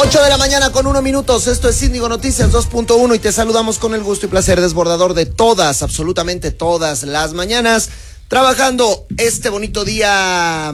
8 de la mañana con 1 minuto. Esto es Índigo Noticias 2.1 y te saludamos con el gusto y placer desbordador de todas, absolutamente todas las mañanas, trabajando este bonito día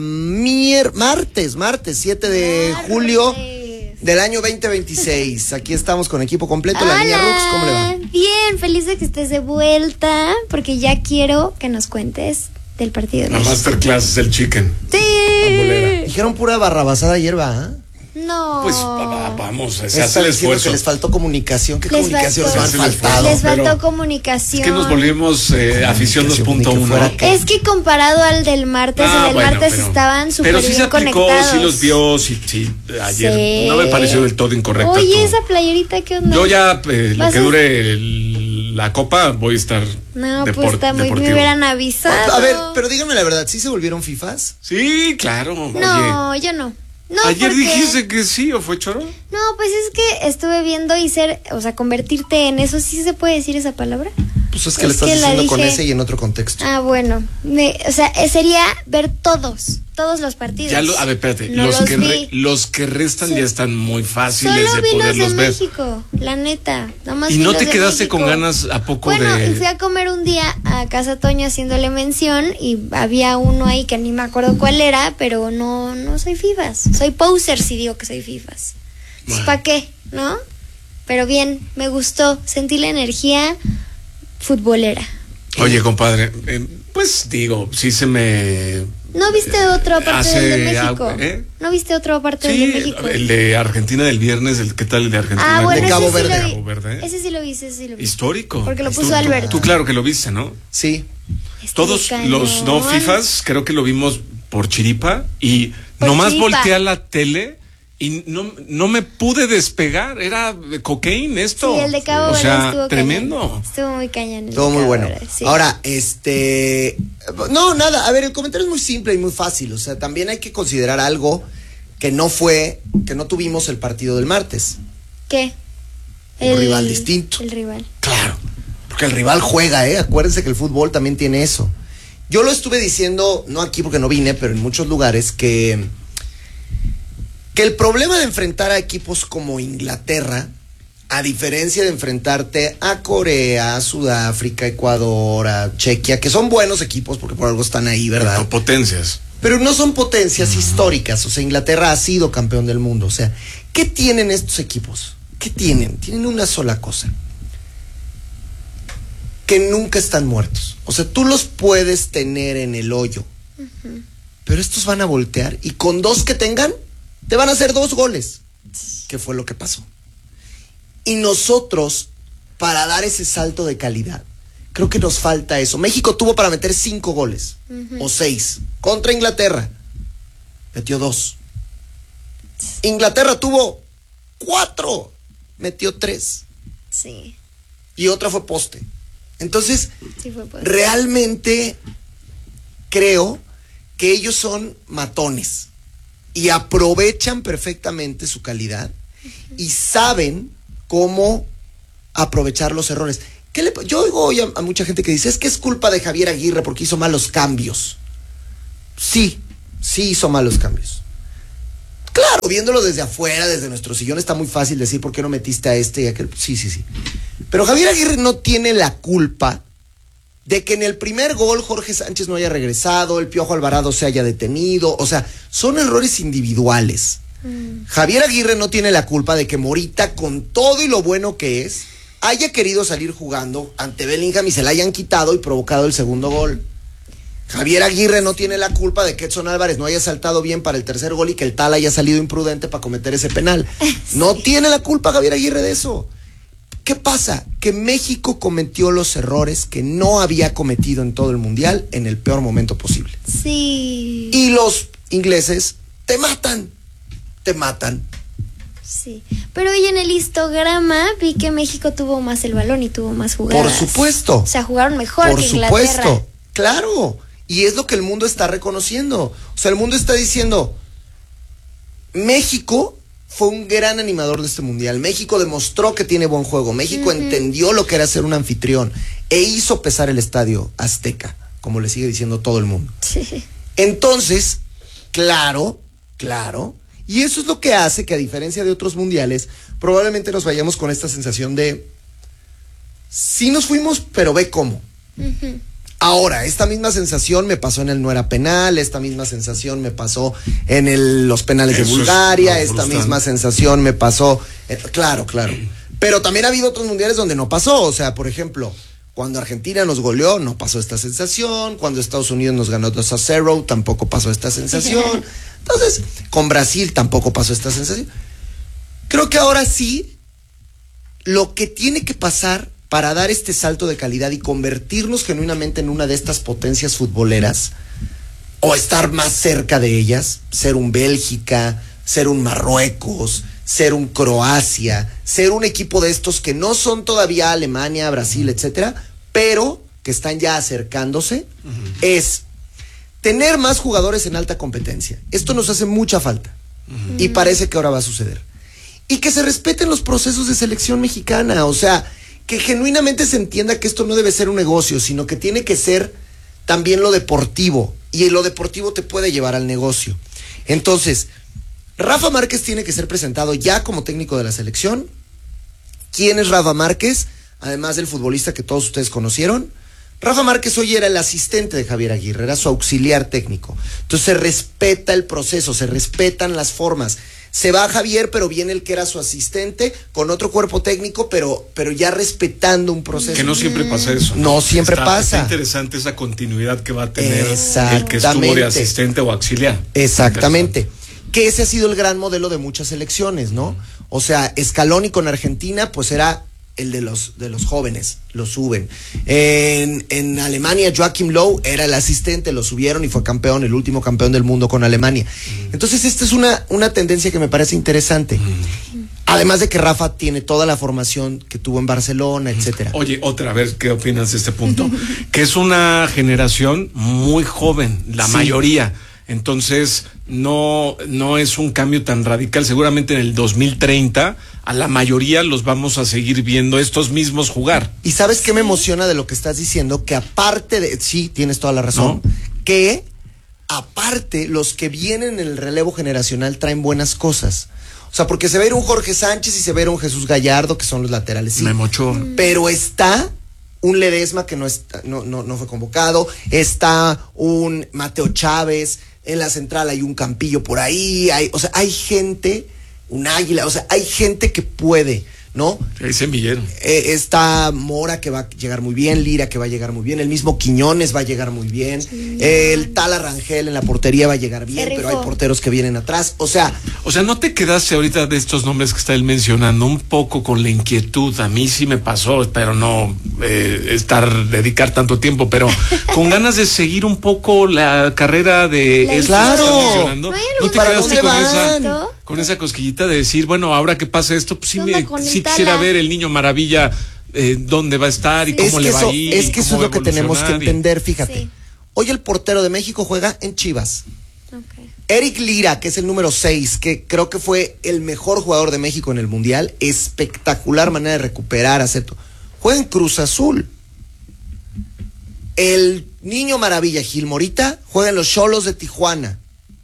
martes 7 de julio del año 2026. Aquí estamos con equipo completo. Hola. La niña Rux, ¿cómo le va? Bien, feliz de que estés de vuelta, porque ya quiero que nos cuentes del partido de La México. masterclass del chicken. Sí. Pambolera. Dijeron pura barrabasada ayer, ¿va? No. Pues vamos, se Está hace el diciendo esfuerzo. que les faltó comunicación. ¿Qué Les comunicación faltó. les Se ha hace el faltado? Les faltó pero comunicación. Es que nos volvimos afición Comunicación, ni que 2.1. fuera que- Es que comparado al del martes, en el martes estaban súper Pero sí bien se aplicó, conectados. sí los vio, sí, ayer Sí. no me pareció del todo incorrecta. Oye, esa playerita, ¿qué onda? Yo ya, lo ¿Vas que a- dure la copa, voy a estar No, pues está muy... Me hubieran avisado. A ver, pero díganme la verdad, ¿sí se volvieron fifas? Sí, claro. No, Oye, yo no. No, ayer porque... dijiste que sí, ¿o fue choro? No, pues es que estuve viendo y convertirte en eso, ¿sí se puede decir esa palabra? Pues es que Es le estás que la diciendo con dije. ese y en otro contexto. Ah, bueno, sería ver todos los partidos. Ya a ver, espérate, No los vi. que restan Sí. ya están muy fáciles Solo de vi los de poderlos ver. México, la neta. Nomás ¿Y vi no los te de quedaste México. con ganas a poco Bueno, de...? y fui a comer un día a casa Toño haciéndole mención y había uno ahí que ni me acuerdo cuál era, pero no soy fifas. Soy poser si digo que soy fifas. Bueno. ¿Para qué? ¿No? Pero bien, me gustó. Sentí la energía futbolera. Oye, compadre, pues digo, sí se me... ¿No viste otra parte hace del de México? algo, ¿eh? ¿No viste otra parte del Sí, de México? el de Argentina del viernes, ¿qué tal el de Argentina? Ah, bueno, de ese Cabo sí Verde. lo vi. Cabo Verde. Ese sí lo vi, ese sí lo vi. Histórico. Porque lo puso Tú- Albert. Tú claro que lo viste, ¿no? Sí. Estuvo Todos cañón. los no fifas, creo que lo vimos por chiripa y Por nomás chiripa. volteé a la tele y no me pude despegar. Era de cocaína esto. Sí, el de Cabo O Verde sea, estuvo tremendo. cañón. Estuvo muy cañón. el de Todo muy Cabo bueno. Verde, sí. Ahora, no, nada, a ver, el comentario es muy simple y muy fácil. O sea, también hay que considerar algo que no tuvimos el partido del martes. ¿Qué? Un rival distinto. El rival. Claro, porque el rival juega, acuérdense que el fútbol también tiene eso. Yo lo estuve diciendo, no aquí porque no vine, pero en muchos lugares, que el problema de enfrentar a equipos como Inglaterra, a diferencia de enfrentarte a Corea, a Sudáfrica, Ecuador, a Chequia, que son buenos equipos porque por algo están ahí, ¿verdad? No, potencias. Pero no son potencias históricas. O sea, Inglaterra ha sido campeón del mundo. O sea, ¿qué tienen estos equipos? ¿Qué tienen? Tienen una sola cosa: que nunca están muertos. O sea, tú los puedes tener en el hoyo, pero estos van a voltear y con 2 que tengan, te van a hacer 2 goles. ¿Qué fue lo que pasó? Y nosotros, para dar ese salto de calidad, creo que nos falta eso. México tuvo para meter 5 goles o 6 contra Inglaterra. Metió 2. Inglaterra tuvo 4, metió 3 Sí. y otra fue poste. Entonces, Sí fue pues. realmente creo que ellos son matones y aprovechan perfectamente su calidad y saben cómo aprovechar los errores. Yo oigo hoy a mucha gente que dice, es que es culpa de Javier Aguirre porque hizo malos cambios. Sí hizo malos cambios. Claro, viéndolo desde afuera, desde nuestro sillón, está muy fácil decir por qué no metiste a este y a aquel. Sí. Pero Javier Aguirre no tiene la culpa de que en el primer gol Jorge Sánchez no haya regresado, el Piojo Alvarado se haya detenido. O sea, son errores individuales. Javier Aguirre no tiene la culpa de que Morita, con todo y lo bueno que es, haya querido salir jugando ante Bellingham y se la hayan quitado y provocado el segundo gol. Javier Aguirre no tiene la culpa de que Edson Álvarez no haya saltado bien para el tercer gol y que el Tal haya salido imprudente para cometer ese penal. No tiene la culpa Javier Aguirre de eso. ¿Qué pasa? Que México cometió los errores que no había cometido en todo el mundial en el peor momento posible. Sí. Y los ingleses te matan. Sí. Pero hoy en el histograma vi que México tuvo más el balón y tuvo más jugadas. Por supuesto. O sea, jugaron mejor Por que Inglaterra. supuesto. Claro. Y es lo que el mundo está reconociendo. O sea, el mundo está diciendo, México fue un gran animador de este mundial. México demostró que tiene buen juego. México entendió lo que era ser un anfitrión e hizo pesar el estadio Azteca, como le sigue diciendo todo el mundo. Sí. Entonces, claro, Y eso es lo que hace que, a diferencia de otros mundiales, probablemente nos vayamos con esta sensación de sí nos fuimos, pero ve cómo. Ahora, esta misma sensación me pasó en el no era penal, esta misma sensación me pasó en los penales de Bulgaria, esta misma sensación me pasó, claro. Pero también ha habido otros mundiales donde no pasó, o sea, por ejemplo, cuando Argentina nos goleó, no pasó esta sensación, cuando Estados Unidos nos ganó 2-0, tampoco pasó esta sensación, entonces, con Brasil tampoco pasó esta sensación. Creo que ahora sí, lo que tiene que pasar para dar este salto de calidad y convertirnos genuinamente en una de estas potencias futboleras, o estar más cerca de ellas, ser un Bélgica, ser un Marruecos, ser un Croacia, ser un equipo de estos que no son todavía Alemania, Brasil, etcétera, pero que están ya acercándose, es tener más jugadores en alta competencia. Esto nos hace mucha falta y parece que ahora va a suceder. Y que se respeten los procesos de selección mexicana, o sea, que genuinamente se entienda que esto no debe ser un negocio, sino que tiene que ser también lo deportivo, y lo deportivo te puede llevar al negocio. Entonces, Rafa Márquez tiene que ser presentado ya como técnico de la selección. ¿Quién es Rafa Márquez? Además del futbolista que todos ustedes conocieron, Rafa Márquez hoy era el asistente de Javier Aguirre, era su auxiliar técnico. Entonces se respeta el proceso, se respetan las formas. Se va Javier, pero viene el que era su asistente con otro cuerpo técnico, pero ya respetando un proceso. Que no siempre pasa eso. No siempre pasa. Está interesante esa continuidad que va a tener el que estuvo de asistente o auxiliar. Exactamente. Que ese ha sido el gran modelo de muchas selecciones, ¿no? O sea, Scaloni con Argentina, pues era el de los jóvenes, lo suben. En Alemania, Joachim Löw era el asistente, lo subieron y fue campeón, el último campeón del mundo con Alemania. Entonces, esta es una tendencia que me parece interesante. Además de que Rafa tiene toda la formación que tuvo en Barcelona, etcétera. Oye, otra vez, ¿qué opinas de este punto? Que es una generación muy joven, la mayoría. Entonces, no es un cambio tan radical. Seguramente en el 2030 a la mayoría los vamos a seguir viendo estos mismos jugar. ¿Y sabes qué me emociona de lo que estás diciendo? Que aparte de... Sí, tienes toda la razón. ¿No? Que aparte los que vienen en el relevo generacional traen buenas cosas. O sea, porque se ve un Jorge Sánchez y se ve un Jesús Gallardo, que son los laterales. Sí. Memo Ochoa. Pero está un Ledesma que no fue convocado. Está un Mateo Chávez. En la central hay un Campillo por ahí, hay gente, un Águila, o sea, hay gente que puede, ¿no? Hay semillero. Está Mora, que va a llegar muy bien, Lira, que va a llegar muy bien, el mismo Quiñones va a llegar muy bien, sí. El Tala Rangel en la portería va a llegar bien, pero hay porteros que vienen atrás, o sea, ¿no te quedaste ahorita de estos nombres que está él mencionando un poco con la inquietud? A mí sí me pasó, espero no dedicar tanto tiempo, pero con ganas de seguir un poco la carrera de él. Claro. ¿No te quedaste con esa cosquillita de decir, bueno, ahora que pasa esto, pues sí quisiera ver el Niño Maravilla, dónde va a estar y cómo le va a ir? Es que eso es lo que tenemos que entender, fíjate. Sí. Hoy el portero de México juega en Chivas. Okay. Eric Lira, que es el número 6, que creo que fue el mejor jugador de México en el Mundial, espectacular manera de recuperar, acepto. Juega en Cruz Azul. El Niño Maravilla, Gil Morita, juega en los Xolos de Tijuana.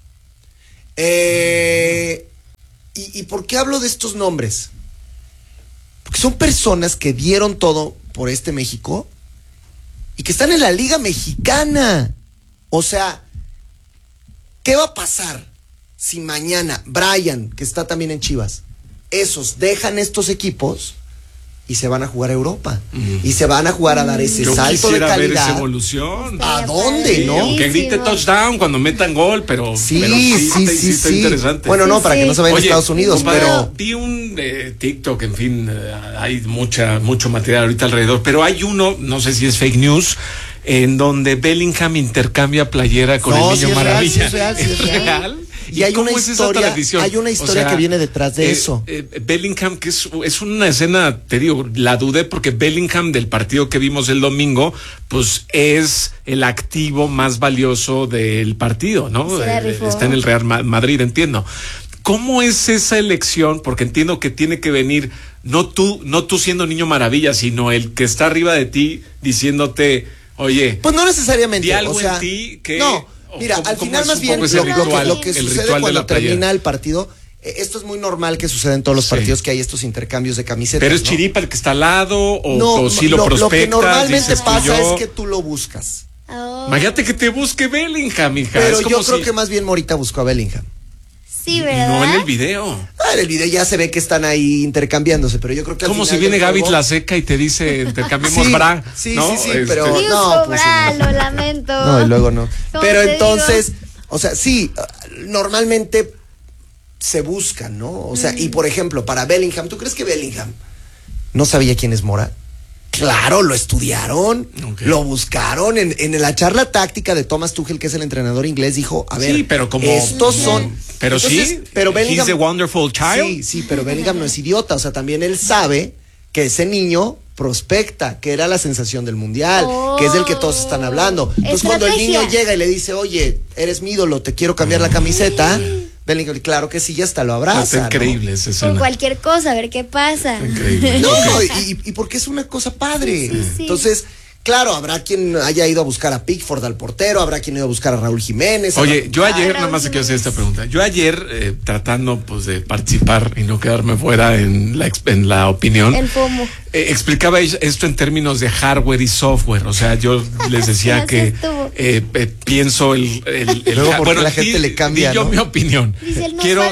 ¿Y por qué hablo de estos nombres? Porque son personas que dieron todo por este México y que están en la Liga Mexicana. O sea, ¿qué va a pasar si mañana Brian, que está también en Chivas, esos dejan estos equipos y se van a jugar a Europa? Y se van a jugar a dar ese salto de calidad. Ver esa evolución. ¿A dónde, sí, no? Que grite touchdown cuando metan gol, pero sí, está interesante. Bueno, no, para que no se vaya a Estados Unidos, pero vi un TikTok, en fin, hay mucho material ahorita alrededor, pero hay uno, no sé si es fake news, en donde Bellingham intercambia playera con el Niño Maravilla. ¿Es real? Y hay una historia, que viene detrás de eso. Bellingham, que es una escena, te digo, la dudé porque Bellingham del partido que vimos el domingo, pues es el activo más valioso del partido, ¿no? Está en el Real Madrid, entiendo. ¿Cómo es esa elección? Porque entiendo que tiene que venir, no tú siendo Niño Maravilla, sino el que está arriba de ti diciéndote, oye, pues no necesariamente. Di algo en ti que... No, Mira, al final más bien lo que sucede cuando termina el partido, esto es muy normal que suceda en todos los partidos, que hay estos intercambios de camisetas. ¿Pero es chiripa el que está al lado o si lo prospectas? Lo que normalmente pasa es que tú lo buscas. Imagínate que te busque Bellingham, hija. Pero yo creo que más bien Morita buscó a Bellingham. Sí, ¿verdad? No en el video. En el video ya se ve que están ahí intercambiándose, pero yo creo que como si viene Gaby la seca y te dice intercambiemos bra. Sí, ¿no? sí, pero no, pues lo lamento. No, y luego no. Pero entonces, o sea, sí, normalmente se buscan, ¿no? O sea, y por ejemplo, para Bellingham, ¿tú crees que Bellingham no sabía quién es Mora? Claro, lo estudiaron, lo buscaron. En la charla táctica de Thomas Tuchel, que es el entrenador inglés, dijo, a ver, pero como estos son... Pero entonces, pero Bellingham... He's a wonderful child. Sí, pero Bellingham no es idiota. O sea, también él sabe que ese niño prospecta, que era la sensación del mundial, que es del que todos están hablando. Entonces, cuando el niño llega y le dice, oye, eres mi ídolo, te quiero cambiar la camiseta... Bellingham, claro que sí, ya hasta lo abraza. Está increíble esa escena. Con cualquier cosa, a ver qué pasa. Increíble. No, y porque es una cosa padre. Sí. Entonces, claro, habrá quien haya ido a buscar a Pickford al portero, habrá quien haya ido a buscar a Raúl Jiménez. Oye, yo ayer, nada más te quiero hacer esta pregunta. Yo ayer, tratando pues de participar y no quedarme fuera en la opinión. El FOMO. Explicaba esto en términos de hardware y software. O sea, yo les decía que pienso Luego porque la gente le cambia, yo ¿no? mi opinión. Dice, Quiero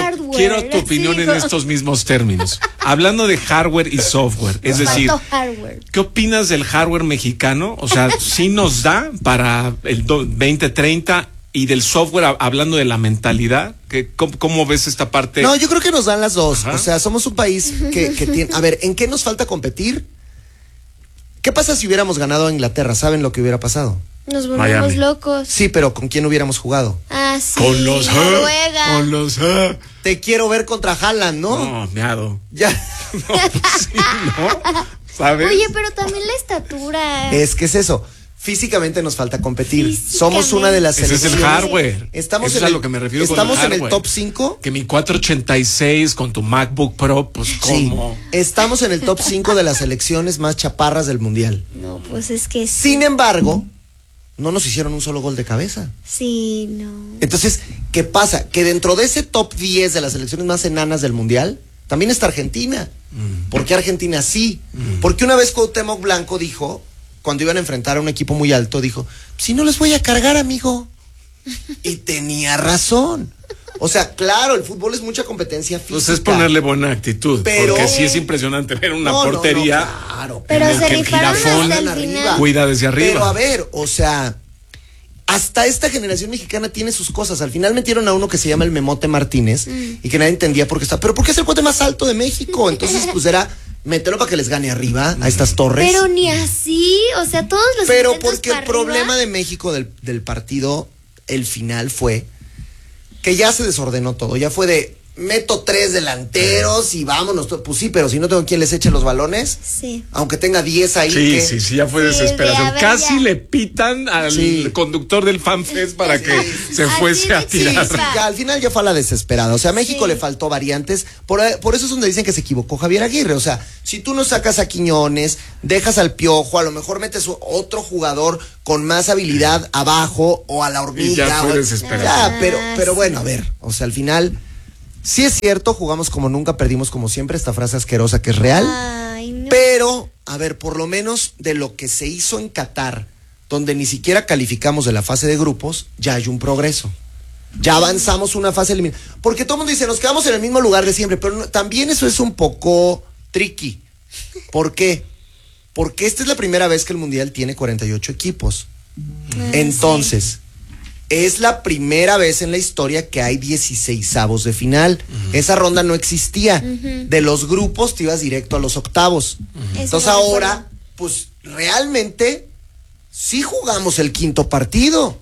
tu sí, opinión en estos mismos términos. Hablando de hardware y software, es decir, ¿qué opinas del hardware mexicano? O sea, ¿sí nos da para el 2030? Y del software, hablando de la mentalidad, ¿cómo ves esta parte? No, yo creo que nos dan las dos. Ajá. O sea, somos un país que tiene... A ver, ¿en qué nos falta competir? ¿Qué pasa si hubiéramos ganado a Inglaterra? ¿Saben lo que hubiera pasado? Nos volvemos locos. Sí, pero ¿con quién hubiéramos jugado? Ah, sí. Con los Noruega. Con los Te quiero ver contra Haaland, ¿no? No, meado. Ya. No, pues sí, ¿no? ¿Sabes? Oye, pero también la estatura. Es que es eso. Físicamente nos falta competir. Físicamente. Somos una de las Ese es el selecciones. hardware. Estamos Eso en es a el, lo que me refiero con estamos el en el hardware. top 5. Que mi 486 con tu MacBook Pro, pues ¿cómo? Sí, estamos en el top 5 de las selecciones más chaparras del mundial. No, pues es que sí. Sin embargo, no nos hicieron un solo gol de cabeza. Sí, no. Entonces, ¿qué pasa? Que dentro de ese top 10 de las selecciones más enanas del mundial, también está Argentina. ¿Por qué Argentina sí? Porque una vez Cuauhtémoc Blanco dijo, cuando iban a enfrentar a un equipo muy alto, dijo, si no les voy a cargar, amigo. Y tenía razón. O sea, claro, el fútbol es mucha competencia física. Pues es ponerle buena actitud. Pero, porque sí es impresionante ver una portería. Claro, pero en el se que el rifaron jirafón hasta el final. cuida desde arriba. Pero a ver, o sea, hasta esta generación mexicana tiene sus cosas. Al final metieron a uno que se llama el Memote Martínez y que nadie entendía por qué está. Pero ¿por qué es el cuate más alto de México? Entonces, pues era meterlo para que les gane arriba a estas torres. Pero ni así, o sea, todos los Pero intentos porque para el problema arriba. de México del partido, el final fue que ya se desordenó todo. Ya fue de meto 3 delanteros y vámonos. Pues sí, pero si no tengo quien les eche los balones, Sí. aunque tenga 10 ahí. Sí, ya fue Sí, desesperación. de a ver, Casi ya. le pitan al conductor del FanFest para que se Así fuese de a tirar. chispa. Ya, al final ya fue a la desesperada. O sea, a México le faltó variantes. Por eso es donde dicen que se equivocó Javier Aguirre. O sea, si tú no sacas a Quiñones, dejas al Piojo, a lo mejor metes otro jugador con más habilidad abajo o a la hormiga. Y ya fue desesperación. Ya, pero bueno, a ver. O sea, al final, sí es cierto, jugamos como nunca, perdimos como siempre. Esta frase asquerosa que es real. Ay, no. Pero, a ver, por lo menos de lo que se hizo en Qatar, donde ni siquiera calificamos de la fase de grupos, ya hay un progreso. Ya avanzamos una fase eliminatoria. Porque todo el mundo dice, nos quedamos en el mismo lugar de siempre, pero también eso es un poco tricky. ¿Por qué? Porque esta es la primera vez que el Mundial tiene 48 equipos. Entonces, es la primera vez en la historia que hay 16avos de final. Esa ronda no existía. De los grupos te ibas directo a los octavos. Entonces ahora, pues realmente sí jugamos el quinto partido.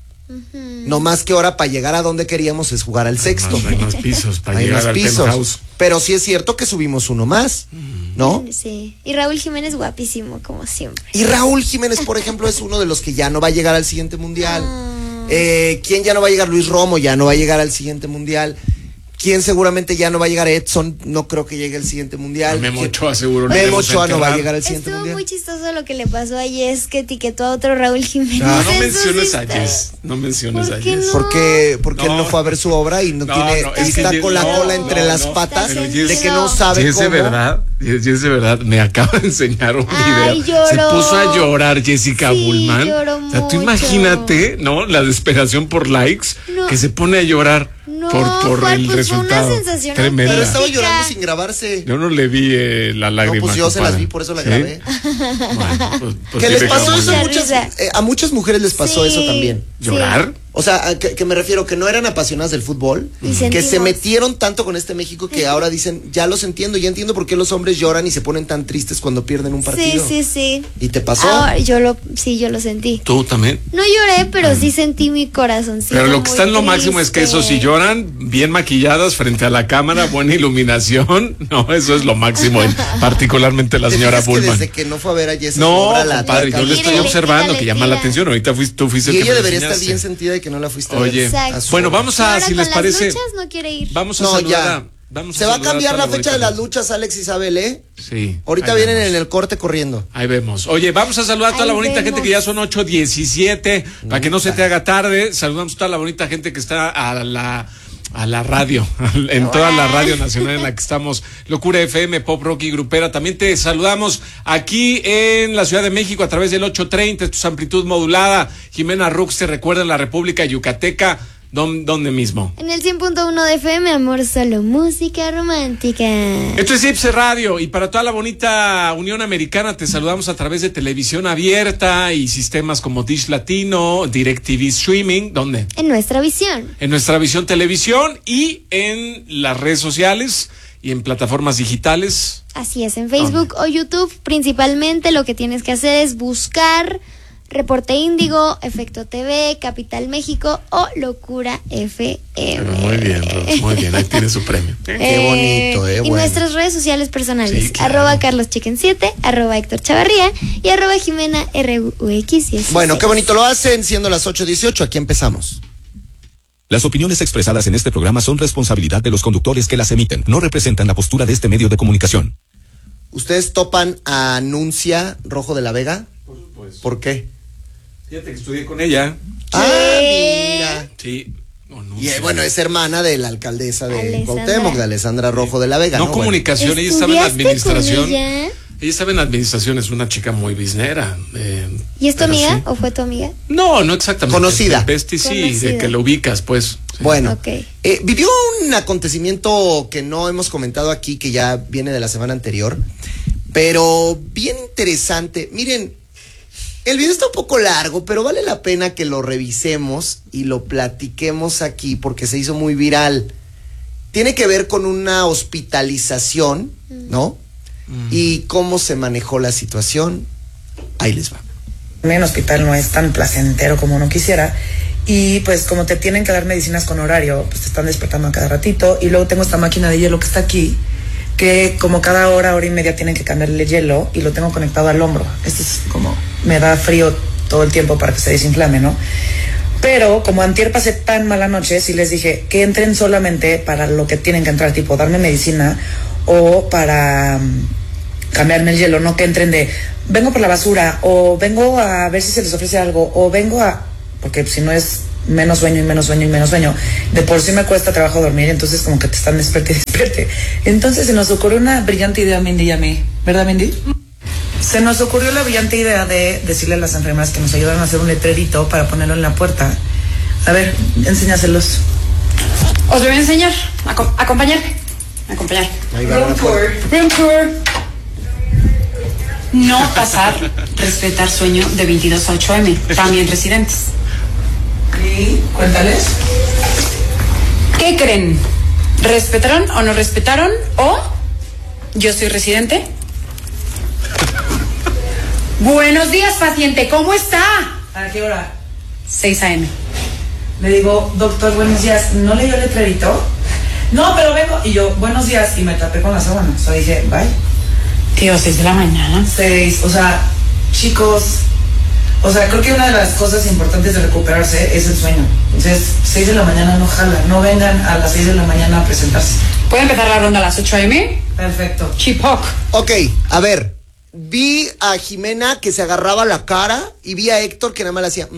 No más que ahora para llegar a donde queríamos es jugar al sexto. Hay más pisos para Hay llegar más al pisos. penthouse. Pero sí es cierto que subimos uno más, ¿no? Sí. Y Raúl Jiménez guapísimo, como siempre. Y Raúl Jiménez, por ejemplo, es uno de los que ya no va a llegar al siguiente mundial. ¿Quién ya no va a llegar? Luis Romo ya no va a llegar al siguiente mundial. ¿Quién seguramente ya no va a llegar? Edson, no creo que llegue el siguiente mundial. Memo Ochoa seguro. Memo Ochoa no va a llegar al siguiente Estuvo mundial. muy chistoso lo que le pasó a Jess, que etiquetó a otro Raúl Jiménez. No en sus menciones a historias. Jess. No menciones ¿Por a qué Jess. no? Porque él No. no fue a ver su obra y está con la cola entre las patas Pero de que no sabe Jess, cómo. de verdad, me acaba de enseñar un Ay, video. Se lloró. puso a llorar Jessica Sí, Bullman. lloró O sea, tú mucho. imagínate, ¿no? La desesperación por likes, No. que se pone a llorar No, por Juan, el pues fue una resultado. sensación Tremenda. Pero estaba Chica. llorando sin grabarse. Yo no le vi la No, lágrima. pues yo se las compadre. vi, por eso la ¿Sí? grabé. Bueno, pues Que sí les me pasó quedó eso muy a bien. a muchas mujeres les pasó Sí. eso también. ¿Llorar? O sea, que me refiero que no eran apasionadas del fútbol, Y que sentimos. se metieron tanto con este México que ahora dicen, ya los entiendo, ya entiendo por qué los hombres lloran y se ponen tan tristes cuando pierden un Sí, partido. sí. ¿Y te pasó? Yo lo sentí. ¿Tú también? No lloré, pero sí sentí mi corazoncito. Pero lo que está en lo muy máximo es que eso, si triste. lloran bien maquilladas frente a la cámara, buena iluminación, no, eso es lo máximo, particularmente la ¿Te señora fijas que Bullman. desde que no fue a ver a Jess No, obra, la compadre, yo atacan? le estoy Tírale, observando tírale, que llama la tira. atención. Ahorita tú fuiste el Y que ella me debería estar enseñaste. bien sentida de que no la fuiste a Oye, ver. Exacto. a su bueno, obra. vamos Y a, ahora si con les las parece, luchas no quiere ir. vamos a No, saludar ya. a... Vamos Se va a saludar cambiar toda la fecha de bonita las luchas, Alex Isabel, ¿eh? gente. Sí. Ahorita ahí vienen vemos. en el corte corriendo. Ahí vemos. Oye, vamos a saludar a toda Ahí la bonita vemos. gente que ya son 8:17, para que no se te haga tarde. Saludamos a toda la bonita gente que está a la radio, en toda la radio nacional en la que estamos, Locura FM, Pop Rock y Grupera. También te saludamos aquí en la Ciudad de México a través del 830, esto es amplitud modulada. Jimena Rux te recuerda en la República Yucateca, ¿dónde mismo? En el 100.1 de FM, amor, solo música romántica. Esto es Ipse Radio y para toda la bonita Unión Americana te saludamos a través de televisión abierta y sistemas como Dish Latino, DirecTV Streaming, ¿dónde? En nuestra visión. En nuestra visión televisión y en las redes sociales y en plataformas digitales. Así es, en Facebook o YouTube, principalmente lo que tienes que hacer es buscar Reporte Índigo, Efecto TV, Capital México o Locura FM. Muy bien, Rox, muy bien, ahí tiene su premio. Qué bonito, Y bueno. nuestras redes sociales personales, Sí, claro. @CarlosChicken7, @Héctor Chavarría y @Jimena RUX17. Bueno, qué bonito lo hacen, siendo las 8:18, aquí empezamos. Las opiniones expresadas en este programa son responsabilidad de los conductores que las emiten. No representan la postura de este medio de comunicación. ¿Ustedes topan a Anuncia Rojo de la Vega? Por supuesto. ¿Por qué? Fíjate que estudié con ella. Ah, mira. Sí. No, no Y sé. bueno, es hermana de la alcaldesa de Alessandra. Cuauhtémoc, de Alessandra Rojo de la Vega. No, ¿no? comunicación, ella estaba en ¿Estudiaste con administración. ella? Ella estaba en administración, es una chica muy biznera. ¿Y es tu pero amiga sí. o fue tu amiga? No, no exactamente. Conocida. Bestie, sí, Conocida. de que lo ubicas, pues. Sí. Bueno, Ok. vivió un acontecimiento que no hemos comentado aquí, que ya viene de la semana anterior, pero bien interesante. Miren, el video está un poco largo, pero vale la pena que lo revisemos y lo platiquemos aquí porque se hizo muy viral. Tiene que ver con una hospitalización, ¿no? Y cómo se manejó la situación. Ahí les va. En hospital no es tan placentero como uno quisiera y pues como te tienen que dar medicinas con horario, pues te están despertando a cada ratito y luego tengo esta máquina de hielo que está aquí que como cada hora y media tienen que cambiarle hielo y lo tengo conectado al hombro. Esto es como, me da frío todo el tiempo para que se desinflame, ¿no? Pero como antier pasé tan mala noche, sí les dije que entren solamente para lo que tienen que entrar, tipo darme medicina o para cambiarme el hielo, no que entren de vengo por la basura o vengo a ver si se les ofrece algo o vengo a... porque si no es menos sueño y menos sueño y menos sueño, de por sí me cuesta trabajo dormir, entonces como que te están despierte. Entonces se nos ocurrió una brillante idea, Mindy y a mí, ¿verdad, Mindy? Se nos ocurrió la brillante idea de decirle a las enfermeras que nos ayudaran a hacer un letrerito para ponerlo en la puerta. A ver, enséñaselos. Os voy a enseñar. Acompañarme. Ahí va, Room tour. Room tour. No pasar, respetar sueño de 22 a 8 m. También residentes. Y cuéntales. ¿Qué creen? ¿Respetaron o no respetaron? ¿O yo soy residente? Buenos días, paciente. ¿Cómo está? ¿A qué hora? 6 a.m. Le digo, doctor, buenos días, ¿no leyó el letrerito? No, pero vengo. Y yo, buenos días, y me tapé con la sábana. O sea, dije, bye. Tío, 6 de la mañana. 6, o sea, chicos, O sea, creo que una de las cosas importantes de recuperarse es el sueño. Entonces, 6 de la mañana no jala, no vengan a las 6 de la mañana a presentarse. ¿Puede empezar la ronda a las 8 a.m.? Perfecto. Chipoc. Ok, a ver. Vi a Jimena que se agarraba la cara y vi a Héctor que nada más le hacía.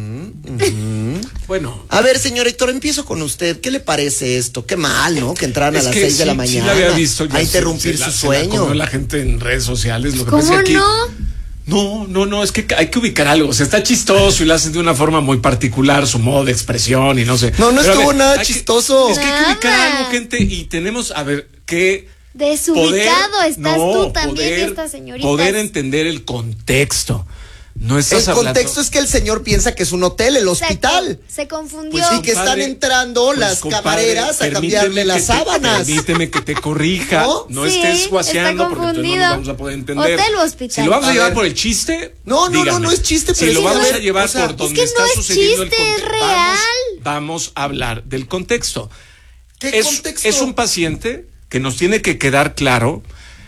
Bueno. A ver, señor Héctor, empiezo con usted. ¿Qué le parece esto? Qué mal, ¿no? Que entraran a las 6 de la mañana. Sí la había visto a interrumpir su sueño. La gente en redes sociales. Lo que ¿Cómo aquí, no? No, es que hay que ubicar algo. O sea, está chistoso y lo hacen de una forma muy particular, su modo de expresión y no sé. No Pero, estuvo nada chistoso. Es que hay que ubicar algo, gente, y tenemos, a ver, qué. Desubicado estás tú también y esta señorita. Poder entender el contexto. No estás el hablando. contexto es que el señor piensa que es un hotel, el hospital. Se confundió. Pues, y que están entrando las camareras a cambiarle las sábanas. Permíteme que te corrija. No Sí, estés guaseando está porque entonces no confundido. nos vamos a poder entender. Hotel o hospital. Si lo vamos a A llevar ver. por el chiste. No dígame. es chiste, Si pero lo sí, vamos a ver, a llevar o sea, por donde que está no es sucediendo chiste, el es contexto. real. Vamos a hablar del contexto. ¿Qué contexto? Es un paciente que nos tiene que quedar claro.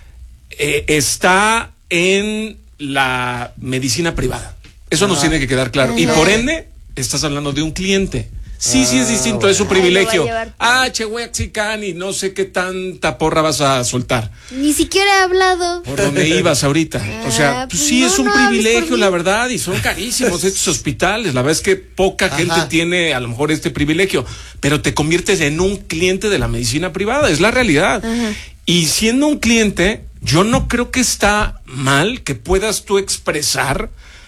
Está en la medicina privada. Eso nos tiene que quedar claro. Y por ende, estás hablando de un cliente. Sí, es distinto, es su privilegio. Chehuaxicán, no sé qué tanta porra vas a soltar. Ni siquiera he hablado. Por donde ibas ahorita. O sea, pues sí, no, es un no hables privilegio, por mí. la verdad, y son carísimos estos hospitales. La verdad es que poca gente tiene a lo mejor este privilegio, pero te conviertes en un cliente de la medicina privada, es la realidad. Y siendo un cliente, yo no creo que está mal que puedas tú expresar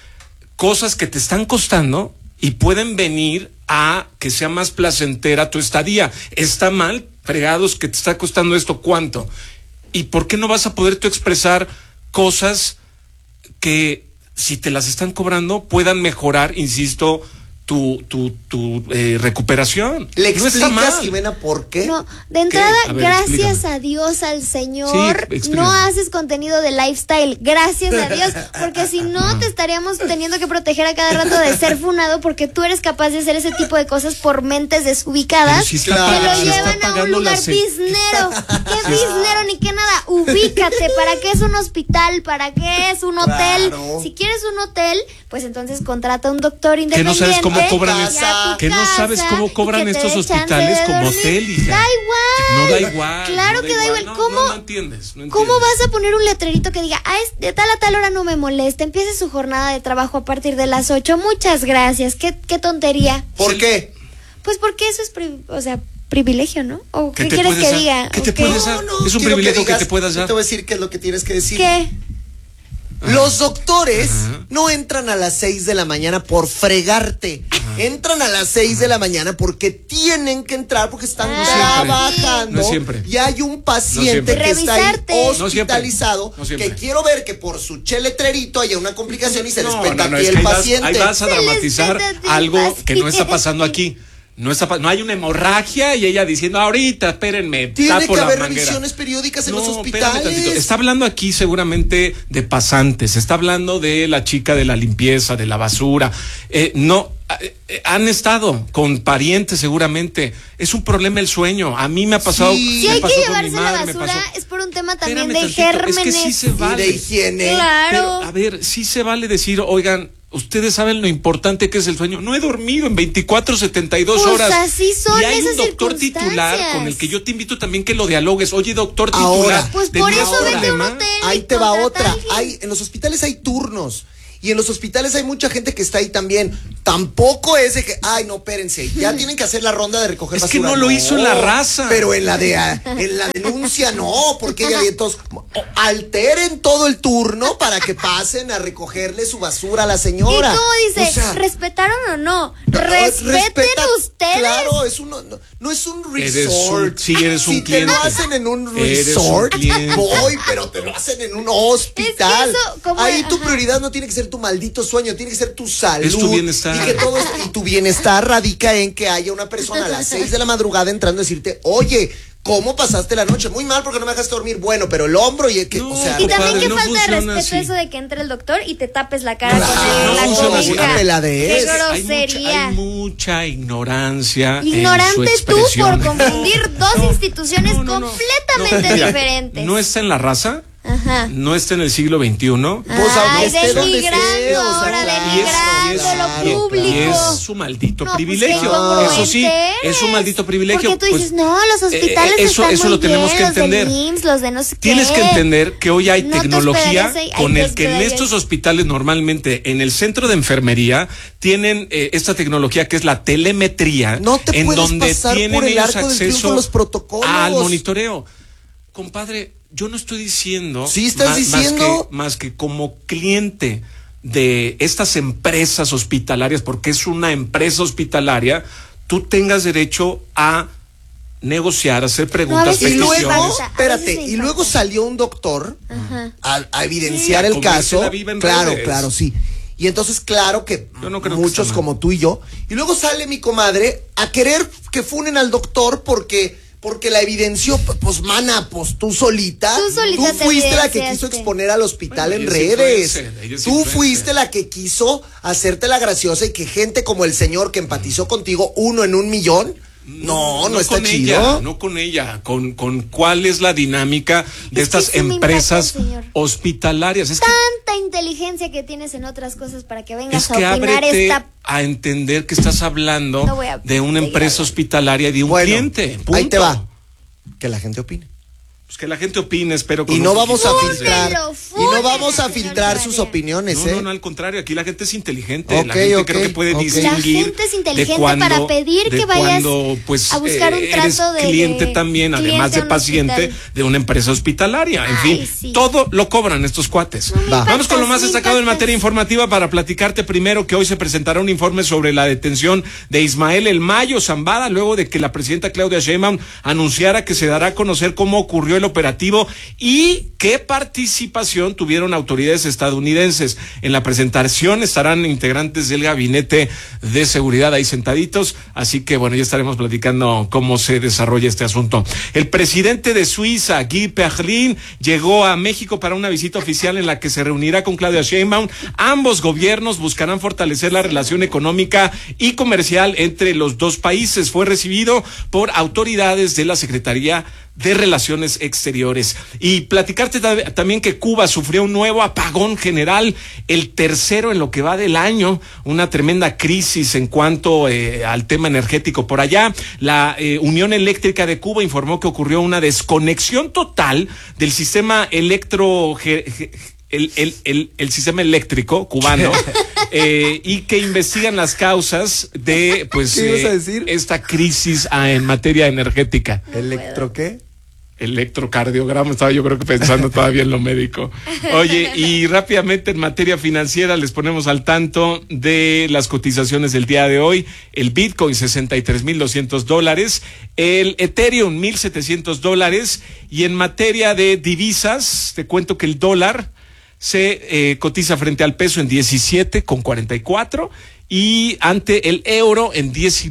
cosas que te están costando y pueden venir a que sea más placentera tu estadía. Está mal, fregados, que te está costando esto, ¿cuánto? ¿Y por qué no vas a poder tú expresar cosas que, si te las están cobrando, puedan mejorar, insisto, tu recuperación? ¿Le no está explicas, mal. Jimena, por qué? No, de entrada, A ver, gracias explícame. a Dios, al Señor, Sí, explícame. no haces contenido de lifestyle, gracias a Dios, porque si no te estaríamos teniendo que proteger a cada rato de ser funado, porque tú eres capaz de hacer ese tipo de cosas por mentes desubicadas Pero si está que pagando- lo si está llevan a un pagando lugar la se- biznero. ¿Qué biznero ni qué nada? Ubícate, ¿para qué es un hospital? ¿Para qué es un hotel? Claro. Si quieres un hotel, pues entonces contrata a un doctor Que independiente. no sabes cómo cobran y a esto. tu Que no sabes casa, cómo y cobran que te estos dé chance hospitales de como dormir. hotel y ya. Da igual. No da igual. Claro no que da igual. ¿Cómo? No entiendes. ¿Cómo vas a poner un letrerito que diga, de tal a tal hora no me molesta, empiece su jornada de trabajo a partir de las 8? Muchas gracias. Qué tontería. ¿Por qué? Pues porque eso es, privilegio, ¿no? ¿O ¿Qué qué te quieres puedes que dar? diga? ¿Qué te ¿O puedes dar? Es un quiero privilegio que digas, te puedas dar. Te voy a decir qué es lo que tienes que decir. ¿Qué? Los doctores no entran a las 6 de la mañana por fregarte. Entran a las 6 de la mañana porque tienen que entrar, porque están No siempre. trabajando. No siempre. Y hay un paciente siempre. que está ahí Revisarte. No siempre. hospitalizado, No siempre. que quiero ver que por su letrerito haya una complicación y se les peta aquí es el que paciente. ahí vas a Se les dramatizar peta el algo que no está paciente. pasando aquí. No hay una hemorragia y ella diciendo, ahorita, espérenme, Tiene tapo que la haber manguera. revisiones periódicas en No, los espérame tantito. hospitales. Está hablando aquí seguramente de pasantes, está hablando de la chica de la limpieza, de la basura. Han estado con parientes seguramente. Es un problema el sueño. A mí me ha pasado. Sí. Si me hay que pasó con mi llevarse la madre, me basura, pasó. es por un tema también Espérame de tantito, gérmenes. Es que sí se Y vale. de higiene. Claro. Pero, a ver, sí se vale decir, oigan, ustedes saben lo importante que es el sueño. No he dormido en 24, 72 Pues horas. así son y hay un esas doctor titular circunstancias. con el que yo te invito también que lo dialogues. Oye, doctor titular. Ahora. Pues por ¿tenías eso vete a un problema? hotel. Ahí te va Contrata otra. a alguien. En los hospitales hay turnos. Y en los hospitales hay mucha gente que está ahí también. Tampoco es de que, ay, no, espérense, ya tienen que hacer la ronda de recoger Es basura. que no lo hizo en la raza. Pero en la denuncia no, porque ella entonces alteren todo el turno para que pasen a recogerle su basura a la ¿Y señora. cómo dice? O sea, ¿Respetaron o no? respeta- Respeten ustedes. Claro, no es un resort. Eres un si cliente. te lo hacen en un Eres un resort, cliente. voy, pero te lo hacen en un hospital. Es que eso, como- Ahí tu ajá. prioridad no tiene que ser tu maldito sueño, tiene que ser tu salud. Es tu bienestar. Y tu bienestar radica en que haya una persona a las 6 de la madrugada entrando a decirte, oye, ¿cómo pasaste la noche? Muy mal porque no me dejaste dormir. Bueno, pero el hombro y No, o sea, Y también Compadre, qué no falta de funciona respeto así. eso de que entre el doctor y te tapes la cara Claro, con no la funciona así. cobija. Una peladez. Qué grosería. Hay mucha ignorancia. en su Ignorante tú por expresión. confundir dos instituciones No. completamente Mira, diferentes. No está en la raza Ajá. no está en el siglo XXI. Ay, esté donde denigrando esté, o sea, ahora, claro. denigrando lo público. Y es su maldito No, pues, privilegio. qué incongruente Eso sí, es su maldito privilegio. Porque tú dices, Pues, no, los hospitales están eso muy lo tenemos bien, que entender. Los del IMSS, los de no sé qué. Tienes que entender que hoy hay No te tecnología hospedarías ahí, con ahí el te que en hospedarías. estos hospitales normalmente, en el centro de enfermería, tienen esta tecnología que es la telemetría, No te en puedes donde pasar tienen por el ellos arco del triunfo acceso los protocolos. al monitoreo. Compadre, yo no estoy diciendo Sí estás diciendo. más que como cliente de estas empresas hospitalarias, porque es una empresa hospitalaria, tú tengas derecho a negociar, hacer preguntas, veces Y luego, peticiones. espérate, A veces y luego salió un doctor Ajá. a evidenciar Sí, a el comerse caso. la viva en Claro, redes. claro, sí. Y entonces, claro que Yo no creo que muchos está mal. como tú y yo. Y luego sale mi comadre a querer que funen al doctor porque la evidenció. Pues, mana, pues tú solita. Tú solita te fuiste la que evidenciaste. quiso exponer al hospital Bueno, en ella es redes. influencer, ella es Tú influencer. fuiste la que quiso hacerte la graciosa y que gente como el señor que empatizó contigo, 1 en 1,000,000. No está con chido. ella, no con ella, con cuál es la dinámica de Es que estas sí me empresas impacta, señor. hospitalarias. Es que, Tanta inteligencia que tienes en otras cosas para que vengas es a que opinar ábrete esta. a entender que estás hablando No voy a de una seguir empresa hablando. hospitalaria y de un Bueno, cliente. Punto. ahí te va. Que la gente opine. Pues que la gente opine, espero. Y no vamos a Fúnenlo, filtrar. Y no vamos a señor filtrar sus María. opiniones, No, al contrario, aquí la gente es inteligente. Ok, la gente ok, creo que puede ok. distinguir. La gente es inteligente de cuando- para pedir que de vayas cuando, pues, a buscar un eres trato de cliente también, cliente además de a un paciente, hospital. de una empresa hospitalaria. En Ay, fin, sí. todo lo cobran estos cuates. No me Va. Vamos con lo más impactas, destacado en me materia impactas. informativa para platicarte primero que hoy se presentará un informe sobre la detención de Ismael El Mayo Zambada, luego de que la presidenta Claudia Sheinbaum anunciara que se dará a conocer cómo ocurrió el operativo y qué participación tuvieron autoridades estadounidenses. En la presentación estarán integrantes del gabinete de seguridad ahí sentaditos, así que bueno, ya estaremos platicando cómo se desarrolla este asunto. El presidente de Suiza, Guy Perlin, llegó a México para una visita oficial en la que se reunirá con Claudia Sheinbaum. Ambos gobiernos buscarán fortalecer la relación económica y comercial entre los dos países. Fue recibido por autoridades de la Secretaría de Relaciones Exteriores. Y platicarte también que Cuba sufrió un nuevo apagón general, el tercero en lo que va del año, una tremenda crisis en cuanto al tema energético por allá. La Unión Eléctrica de Cuba informó que ocurrió una desconexión total del sistema el sistema eléctrico cubano y que investigan las causas de pues ¿Qué ibas a decir? esta crisis en materia energética. ¿Electro qué? Electrocardiograma, estaba yo creo que pensando todavía en lo médico. Oye, y rápidamente en materia financiera les ponemos al tanto de las cotizaciones del día de hoy. El Bitcoin, $63,200, el Ethereum, $1,700, y en materia de divisas, te cuento que el dólar se cotiza frente al peso en 17,44 y ante el euro en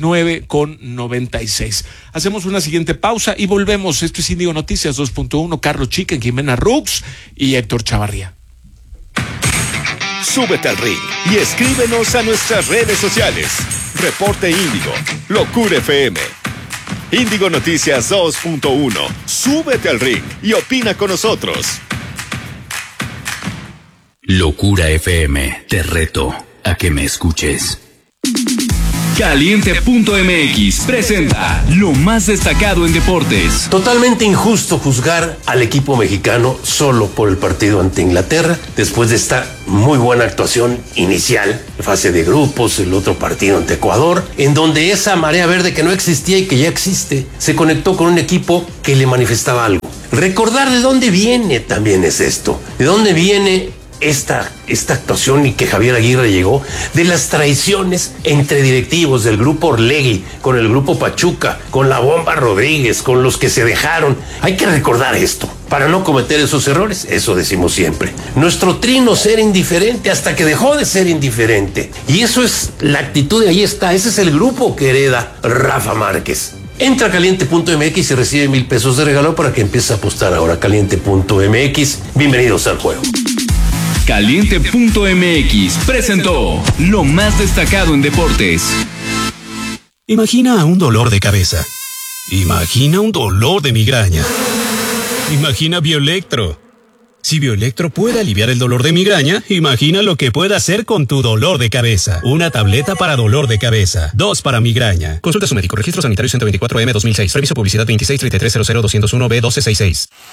19,96. Hacemos una siguiente pausa y volvemos. Esto es Índigo Noticias 2.1, Carlos Chicken, Jimena Rux y Héctor Chavarría. Súbete al ring y escríbenos a nuestras redes sociales. Reporte Índigo, Locura FM. Índigo Noticias 2.1. Súbete al ring y opina con nosotros. Locura FM, te reto a que me escuches. Caliente.mx presenta lo más destacado en deportes. Totalmente injusto juzgar al equipo mexicano solo por el partido ante Inglaterra, después de esta muy buena actuación inicial, fase de grupos, el otro partido ante Ecuador, en donde esa marea verde que no existía y que ya existe, se conectó con un equipo que le manifestaba algo. Recordar de dónde viene también es esto, de dónde viene esta actuación y que Javier Aguirre llegó, de las traiciones entre directivos del grupo Orlegui, con el grupo Pachuca, con la Bomba Rodríguez, con los que se dejaron. Hay que recordar esto para no cometer esos errores, eso decimos siempre. Nuestro trino ser indiferente hasta que dejó de ser indiferente. Y eso es la actitud, y ahí está, ese es el grupo que hereda Rafa Márquez. Entra a caliente.mx y recibe $1,000 de regalo para que empiece a apostar ahora. Caliente.mx, bienvenidos al juego. Caliente.mx presentó lo más destacado en deportes. Imagina un dolor de cabeza. Imagina un dolor de migraña. Imagina Bioelectro. Si Bioelectro puede aliviar el dolor de migraña, imagina lo que puede hacer con tu dolor de cabeza. Una tableta para dolor de cabeza, 2 para migraña. Consulta a su médico. Registro sanitario 124M 2006. Permiso publicidad 2633000201B1266.